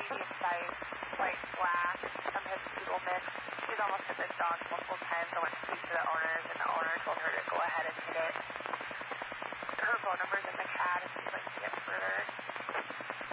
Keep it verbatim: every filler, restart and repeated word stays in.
medium size, white, black, some his Spiegelman. She's almost hit this dog multiple times. I went to speak to the owners, and the owner told her to go ahead and hit it. Her phone number's in the chat if you'd like to get further.